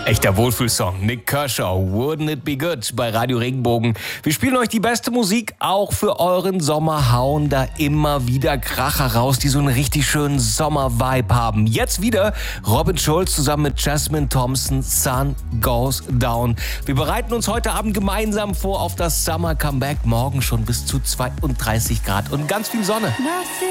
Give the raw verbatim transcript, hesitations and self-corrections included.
Echter Wohlfühlsong. Nik Kershaw, Wouldn't It Be Good bei Radio Regenbogen. Wir spielen euch die beste Musik auch für euren Sommer, hauen da immer wieder Kracher raus, die so einen richtig schönen Sommer-Vibe haben. Jetzt wieder Robin Schulz zusammen mit Jasmine Thompson, Sun Goes Down. Wir bereiten uns heute Abend gemeinsam vor auf das Summer Comeback. Morgen schon bis zu zweiunddreißig Grad und ganz viel Sonne. Nothing